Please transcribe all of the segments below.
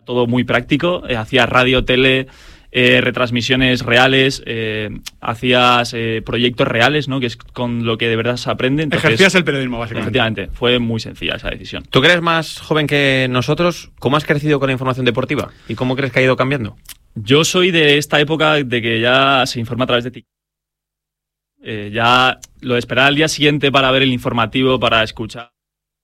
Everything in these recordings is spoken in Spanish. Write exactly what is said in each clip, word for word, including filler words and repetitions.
Todo muy práctico, eh, hacías radio, tele, eh, retransmisiones reales, eh, hacías eh, proyectos reales, ¿no? Que es con lo que de verdad se aprende. Entonces, ejercías el periodismo, básicamente. Efectivamente, fue muy sencilla esa decisión. ¿Tú que eres más joven que nosotros? ¿Cómo has crecido con la información deportiva? ¿Y cómo crees que ha ido cambiando? Yo soy de esta época de que ya se informa a través de TikTok. Eh, ya lo de esperar al día siguiente para ver el informativo, para escuchar.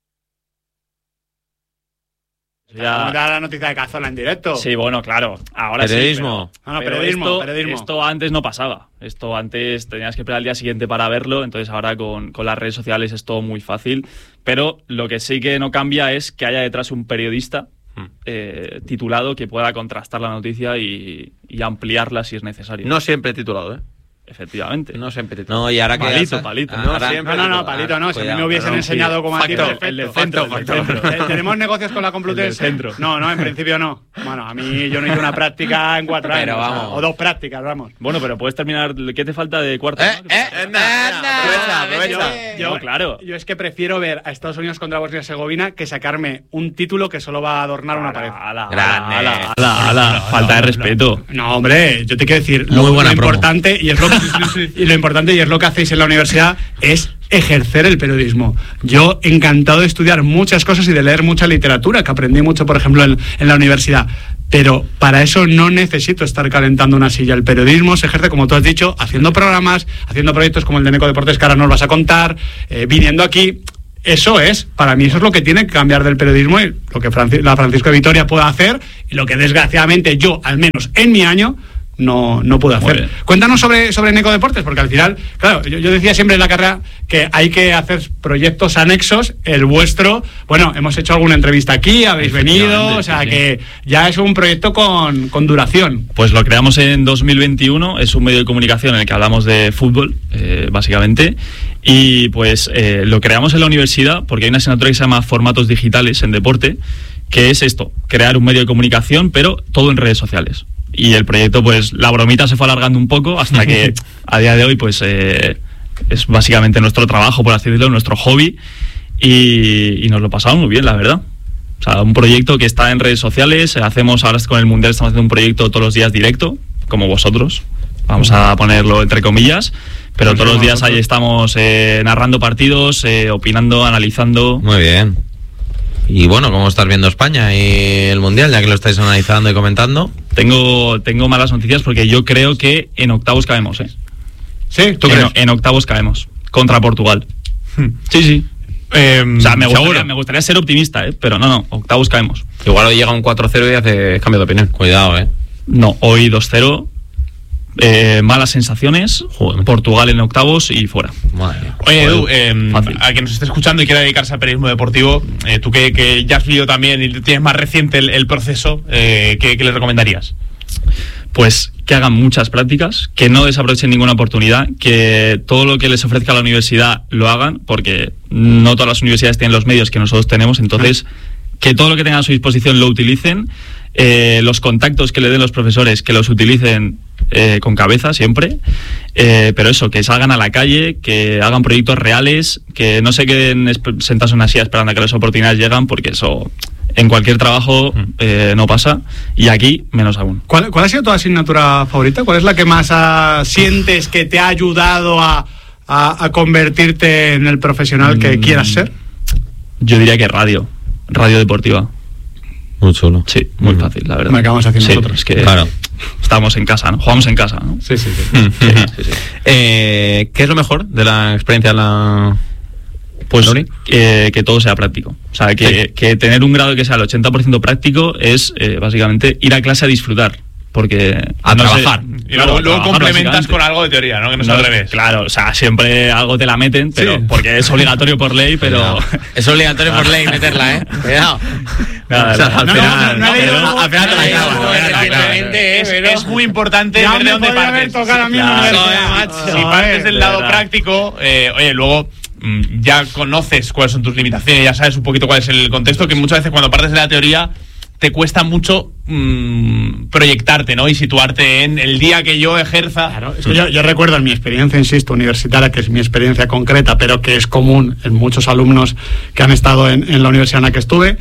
Ya da la noticia de Cazorla en directo. Sí, bueno, claro. Ahora periodismo. sí. Pero, no, no, pero periodismo, esto, periodismo. Esto antes no pasaba. Esto antes tenías que esperar al día siguiente para verlo. Entonces ahora con, con las redes sociales es todo muy fácil. Pero lo que sí que no cambia es que haya detrás un periodista eh, titulado que pueda contrastar la noticia y, y ampliarla si es necesario. No siempre titulado, ¿eh? Efectivamente. No siempre titulado. No, y ahora que... Palito, has- palito. Ah, No, ahora- No, no, no, palito no. Si a mí me hubiesen Cuidado, enseñado sí. cómo a ti, Facto, perfecto. el del centro, el del centro. Eh, ¿Tenemos negocios con la Complutense? El del centro. No, no, en principio no. Bueno, a mí yo no hice una práctica en cuatro Pero años. o sea, vamos. O dos prácticas, vamos. Bueno, pero puedes terminar. ¿Qué te falta de cuarto? Eh, ¿no? eh, eh, nada, aprovecha, aprovecha. Yo, No, claro. Yo es que prefiero ver a Estados Unidos contra Bosnia y Herzegovina que sacarme un título que solo va a adornar una pared. Ala, ala, Grande. ala, ala, ala. Falta de respeto. No, hombre, yo te quiero decir, Muy lo, buena lo promo. importante y es lo, y lo importante y es lo que hacéis en la universidad es ejercer el periodismo. Yo encantado de estudiar muchas cosas y de leer mucha literatura, que aprendí mucho, por ejemplo, en, en la universidad. Pero para eso no necesito estar calentando una silla. El periodismo se ejerce, como tú has dicho, haciendo programas, haciendo proyectos como el de Neco Deportes, que ahora nos vas a contar, eh, viniendo aquí. Eso es, para mí eso es lo que tiene que cambiar del periodismo y lo que Franci- la Francisco de Vitoria puede hacer y lo que desgraciadamente yo, al menos en mi año, no, no puedo Muy hacer. bien. Cuéntanos sobre, sobre Neco Deportes, porque al final, claro, yo, yo decía siempre en la carrera que hay que hacer proyectos anexos. El vuestro, bueno, hemos hecho alguna entrevista aquí, habéis venido, o sea sí, sí. que ya es un proyecto con, con duración. Pues lo creamos en dos mil veintiuno, es un medio de comunicación en el que hablamos de fútbol, eh, básicamente, y pues eh, lo creamos en la universidad porque hay una asignatura que se llama Formatos Digitales en Deporte, que es esto, crear un medio de comunicación, pero todo en redes sociales. Y el proyecto, pues la bromita se fue alargando un poco hasta que a día de hoy, pues eh, es básicamente nuestro trabajo, por así decirlo, nuestro hobby, y, y nos lo pasamos muy bien, la verdad. O sea, un proyecto que está en redes sociales. Hacemos ahora con el Mundial, estamos haciendo un proyecto todos los días directo, como vosotros. Vamos a ponerlo entre comillas, pero todos los días ahí estamos eh, narrando partidos, eh, opinando, analizando. Muy bien. Y bueno, ¿cómo estás viendo España y el Mundial, ya que lo estáis analizando y comentando? Tengo, tengo malas noticias porque yo creo que en octavos caemos, ¿eh? ¿Sí? ¿Tú en, crees? en octavos caemos contra Portugal. Hmm. Sí, sí. Eh, O sea, me gustaría, ¿seguro? me gustaría ser optimista, ¿eh? Pero no, no, octavos caemos. Igual hoy llega un cuatro cero y hace cambio de opinión. Cuidado, ¿eh? No, hoy dos cero. Eh, malas sensaciones. Joder. Portugal en octavos y fuera. Madre mía. Oye, Edu, eh, Fácil. a quien nos esté escuchando y quiera dedicarse al periodismo deportivo, eh, tú que, que ya has vivido también y tienes más reciente el, el proceso, eh, ¿qué, qué le recomendarías? Pues que hagan muchas prácticas, que no desaprovechen ninguna oportunidad, que todo lo que les ofrezca la universidad lo hagan, porque no todas las universidades tienen los medios que nosotros tenemos, entonces que todo lo que tengan a su disposición lo utilicen, eh, los contactos que le den los profesores, que los utilicen eh, con cabeza siempre, eh, pero eso, que salgan a la calle, que hagan proyectos reales, que no se queden esp- sentados en una silla esperando a que las oportunidades llegan, porque eso en cualquier trabajo eh, no pasa, y aquí menos aún. ¿Cuál, ¿Cuál ha sido tu asignatura favorita? ¿Cuál es la que más ah, sientes que te ha ayudado a, a, a convertirte en el profesional que Mm. quieras ser? Yo diría que radio, radio deportiva. Muy chulo. Sí, muy Mm. fácil, la verdad. Como acabamos haciendo sí, nosotros. es que Claro. estamos en casa, ¿no? Jugamos en casa, ¿no? Sí, sí, sí. Sí, sí, sí. Eh, ¿Qué es lo mejor de la experiencia en la... Pues Lori? que, que todo sea práctico. O sea, que, Sí. que tener un grado que sea el ochenta por ciento práctico es eh, básicamente ir a clase a disfrutar. Porque A no sé- trabajar. Y Claro, luego, luego trabajar, complementas básicamente. con algo de teoría, ¿no? Que no es No, al revés. Claro, o sea, siempre algo te la meten, pero Sí. porque es obligatorio por ley, pero Es obligatorio por ley meterla, ¿eh? Cuidado. Nada, O sea, nada. al No, final, no, no he leído- al final te la no he leído- acabas, no he leído- recientemente, Es, pero- es muy importante Ya ver de me dónde podía haber partes. tocado a mí en la Claro, universidad. macho. Si partes del lado verdad. práctico, eh, oye, luego mm, ya conoces cuáles son tus limitaciones, ya sabes un poquito cuál es el contexto, que muchas veces cuando partes de la teoría te cuesta mucho mmm, proyectarte, ¿no? Y situarte en el día que yo ejerza. Claro, es que yo, yo recuerdo en mi experiencia, insisto, universitaria, que es mi experiencia concreta, pero que es común en muchos alumnos que han estado en, en la universidad en la que estuve,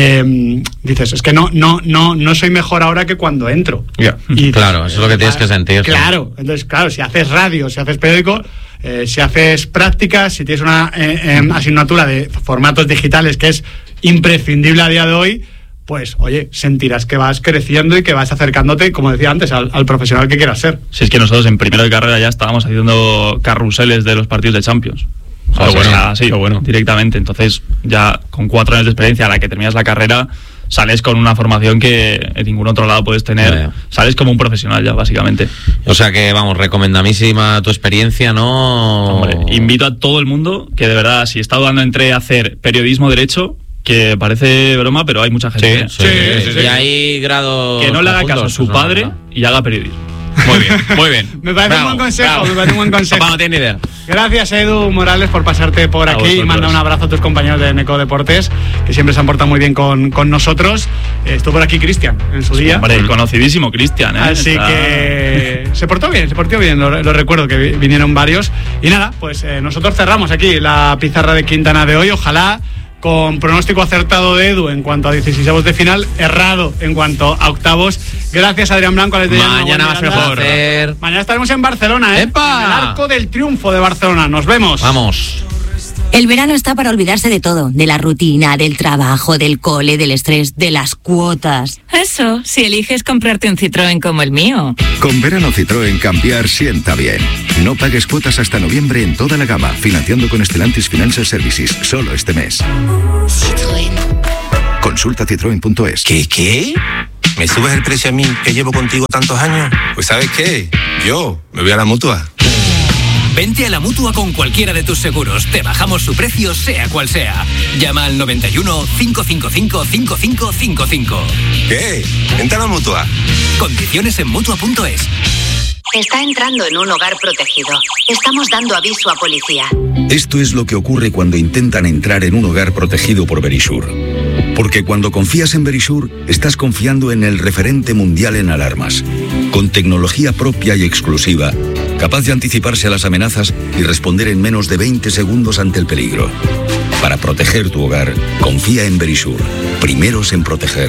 eh, dices, es que no, no, no, no soy mejor ahora que cuando entro. Yeah. Y, claro, eso es lo que tienes que sentir. Claro, ¿sí? Entonces, claro, si haces radio, si haces periódico, eh, si haces prácticas, si tienes una eh, eh, asignatura de formatos digitales que es imprescindible a día de hoy, pues, oye, sentirás que vas creciendo y que vas acercándote, como decía antes, al, al profesional que quieras ser. Si es que nosotros en primero de carrera ya estábamos haciendo carruseles de los partidos de Champions. Ah, o bueno, sea, sí, bueno. Directamente. Entonces, ya con cuatro años de experiencia a la que terminas la carrera, sales con una formación que en ningún otro lado puedes tener. Yeah. Sales como un profesional ya, básicamente. O sea que, vamos, recomendamísima tu experiencia, ¿no? Hombre, invito a todo el mundo que de verdad, si está dudando entre hacer periodismo derecho, que parece broma, pero hay mucha gente. Sí, sí, sí, sí, sí. Y hay grados. Que no le haga caso a su padre y haga periodismo. Muy bien, muy bien. Me parece bravo, un buen consejo, bravo. me parece un buen consejo. Papá no tiene idea. Gracias, Edu Morales, por pasarte por a aquí vosotros. Y manda un abrazo a tus compañeros de Neco Deportes, que siempre se han portado muy bien con, con nosotros. Eh, estuvo por aquí Cristian en su día. Hombre, el conocidísimo Cristian, ¿eh? Así Está... que se portó bien, se portó bien, lo, lo recuerdo que vinieron varios. Y nada, pues eh, nosotros cerramos aquí la pizarra de Quintana de hoy. Ojalá con pronóstico acertado de Edu en cuanto a dieciséisavos de final, errado en cuanto a octavos. Gracias, Adrián Blanco. Mañana va a ser mejor. Mañana estaremos en Barcelona, ¿eh? ¡Epa! En el Arco del Triunfo de Barcelona. Nos vemos. Vamos. El verano está para olvidarse de todo, de la rutina, del trabajo, del cole, del estrés, de las cuotas. Eso, si eliges comprarte un Citroën como el mío. Con verano Citroën cambiar sienta bien. No pagues cuotas hasta noviembre en toda la gama, financiando con Stellantis Financial Services, solo este mes. Citroën. Consulta citroen punto es. ¿Qué, qué? ¿Me subes el precio a mí, que llevo contigo tantos años? Pues ¿sabes qué? Yo me voy a la Mutua. Vente a la Mutua con cualquiera de tus seguros. Te bajamos su precio, sea cual sea. Llama al noventa y uno, cinco cinco cinco, cinco cinco cinco cinco. ¿Qué? Vente a la Mutua. Condiciones en Mutua punto es. Está entrando en un hogar protegido. Estamos dando aviso a policía. Esto es lo que ocurre cuando intentan entrar en un hogar protegido por Verisure. Porque cuando confías en Verisure, estás confiando en el referente mundial en alarmas. Con tecnología propia y exclusiva, capaz de anticiparse a las amenazas y responder en menos de veinte segundos ante el peligro. Para proteger tu hogar, confía en Verisure. Primeros en proteger.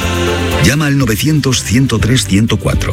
Llama al novecientos, ciento tres, ciento cuatro.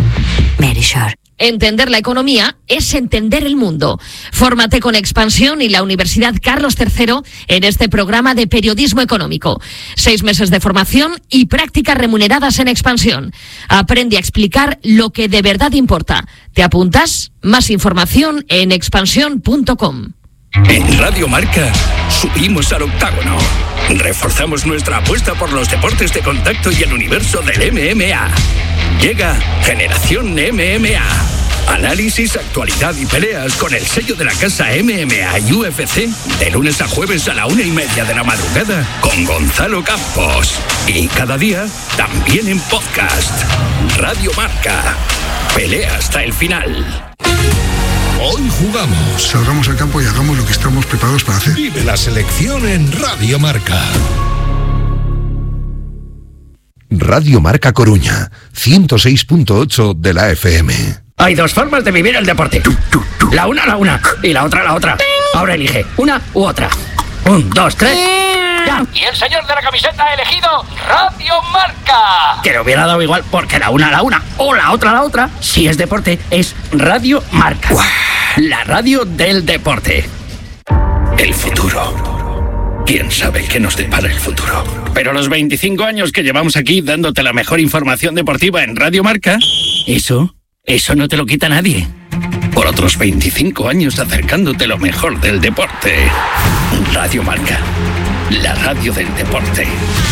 Verisure. Entender la economía es entender el mundo. Fórmate con Expansión y la Universidad Carlos tercero en este programa de periodismo económico. Seis meses de formación y prácticas remuneradas en Expansión. Aprende a explicar lo que de verdad importa. ¿Te apuntas? Más información en expansión punto com. En Radio Marca subimos al octágono. Reforzamos nuestra apuesta por los deportes de contacto y el universo del M M A. Llega Generación M M A. Análisis, actualidad y peleas con el sello de la casa M M A y U F C de lunes a jueves a la una y media de la madrugada con Gonzalo Campos. Y cada día también en podcast. Radio Marca. Pelea hasta el final. Hoy jugamos. Salgamos al campo y hagamos lo que estamos preparados para hacer. Vive la selección en Radio Marca. Radio Marca Coruña, ciento seis punto ocho de la F M. Hay dos formas de vivir el deporte. La una, la una. Y la otra, la otra. Ahora elige una u otra. Un, dos, tres. ¡Ya! Y el señor de la camiseta ha elegido Radio Marca. Que le hubiera dado igual, porque la una, la una. O la otra, la otra. Si es deporte, es Radio Marca. ¡Uah! La radio del deporte. El futuro. ¿Quién sabe qué nos depara el futuro? Pero los veinticinco años que llevamos aquí dándote la mejor información deportiva en Radio Marca, eso, eso no te lo quita nadie. Por otros veinticinco años acercándote lo mejor del deporte. Radio Marca, la radio del deporte.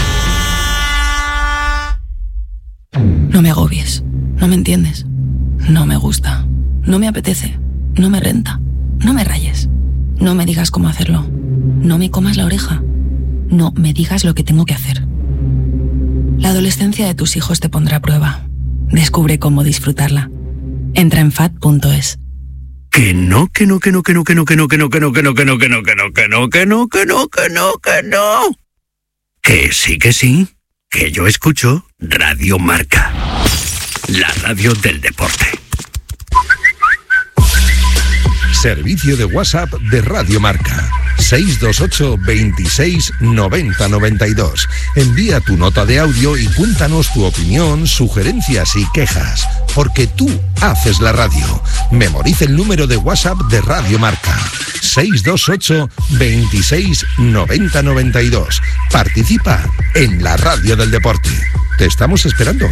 No me agobies, no me entiendes, no me gusta, no me apetece, no me renta, no me rayes, no me digas cómo hacerlo. No me comas la oreja. No me digas lo que tengo que hacer. La adolescencia de tus hijos te pondrá a prueba. Descubre cómo disfrutarla. Entra en fat punto es. Que no, que no, que no, que no, que no, que no, que no, que no, que no, que no, que no, que no, que no, que no, que no, que no, que no. Que sí, que sí. Que yo escucho Radio Marca, la radio del deporte. Servicio de WhatsApp de Radio Marca. seis dos ocho, veintiséis, noventa, noventa y dos. Envía tu nota de audio y cuéntanos tu opinión, sugerencias y quejas. Porque tú haces la radio. Memoriza el número de WhatsApp de Radio Marca. seis dos ocho, veintiséis, noventa, noventa y dos. Participa en la radio del deporte. Te estamos esperando.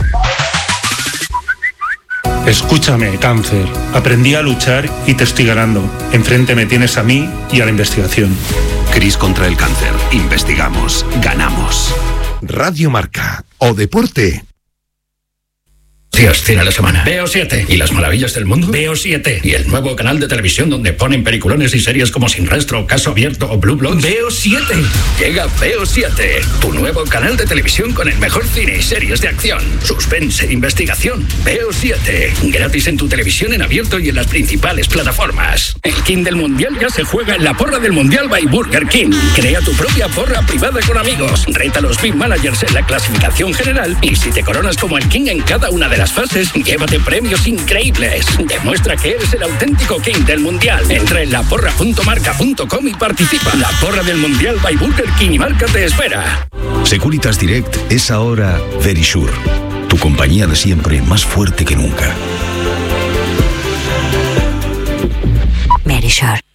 Escúchame, cáncer. Aprendí a luchar y te estoy ganando. Enfrente me tienes a mí y a la investigación. Cris contra el cáncer. Investigamos. Ganamos. Radio Marca. O deporte. Dios, cine a la semana. Veo siete. ¿Y las maravillas del mundo? Veo siete. ¿Y el nuevo canal de televisión donde ponen peliculones y series como Sin Rastro, Caso Abierto o Blue Bloods? Veo siete. Llega Veo siete. Tu nuevo canal de televisión con el mejor cine y series de acción, suspense e investigación. Veo siete. Gratis en tu televisión en abierto y en las principales plataformas. El King del Mundial ya se juega en la porra del Mundial by Burger King. Crea tu propia porra privada con amigos. Reta a los Big Managers en la clasificación general y si te coronas como el King en cada una de las fases, llévate premios increíbles. Demuestra que eres el auténtico King del Mundial. Entra en la porra punto marca punto com y participa. La porra del Mundial by Burger King y Marca te espera. Securitas Direct es ahora Verisure, tu compañía de siempre más fuerte que nunca. Verisure.